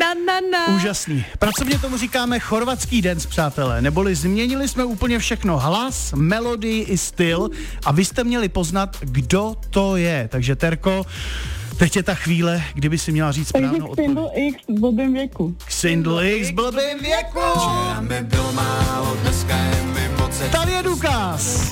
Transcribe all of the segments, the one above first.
Úžasný. Pracovně tomu říkáme chorvatský dance, přátelé, neboli změnili jsme úplně všechno, hlas, melodii i styl a vy jste měli poznat, kdo to je. Takže Terko, teď je ta chvíle, kdyby si měla říct správnou odpověď. Xindl X v blbým věku. Xindl X v blbým věku. Tady je důkaz.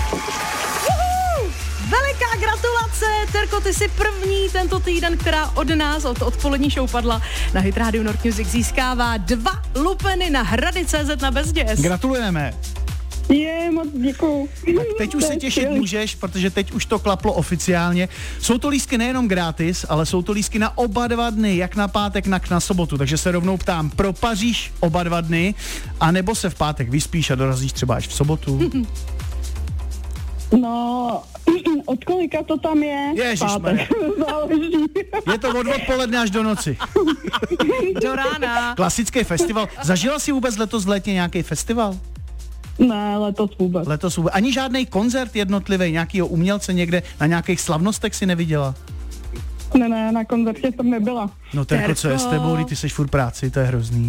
Veliká gratulace, Terko, ty jsi první tento týden, která od nás, od odpolední show padla na Hit Radio North Music, získává 2 lupeny na Hrady.cz na Bezděs. Gratulujeme. Moc děkuju. Tak teď už se těšit můžeš, protože teď už to klaplo oficiálně. Jsou to lístky nejenom gratis, ale jsou to lístky na oba 2 dny, jak na pátek, tak na sobotu. Takže se rovnou ptám, propaříš oba 2 dny, anebo se v pátek vyspíš a dorazíš třeba až v sobotu? No, od kolika to tam je? Ježišmarja. Je to od odpoledne až do noci. Do rána. Klasický festival. Zažila jsi vůbec letos v létě nějaký festival? Ne, letos vůbec. Ani žádný koncert jednotlivý, nějakýho umělce někde, na nějakých slavnostech si neviděla? Ne, na koncertě jsem nebyla. No Terko, co je s tebou, ty seš furt práci, to je hrozný.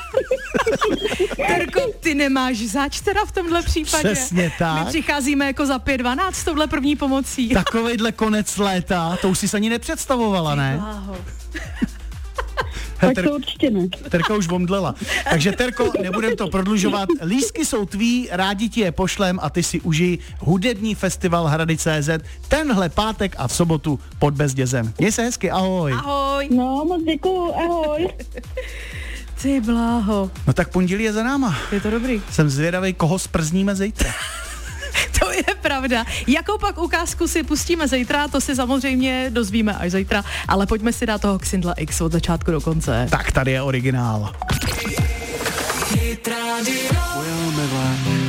Terko, ty nemáš zač teda v tomhle případě. Přesně tak. My přicházíme jako za 5:12 s touhle první pomocí. Takovejhle konec léta, to už jsi ani nepředstavovala, ne? Tak to určitě ne. Terka už omdlela. Takže Terko, nebudem to prodlužovat. Lístky jsou tvý, rádi ti je pošlem a ty si užij hudební festival Hrady.cz tenhle pátek a v sobotu pod Bezdězem. Měj se hezky, ahoj. Ahoj. No, moc děkuju, ahoj. Ty bláho. No tak pondělí je za náma. Je to dobrý. Jsem zvědavej, koho sprzníme zítra. To je pravda. Jakou pak ukázku si pustíme zítra, to si samozřejmě dozvíme až zítra, ale pojďme si dát toho Xindla X od začátku do konce. Tak tady je originál.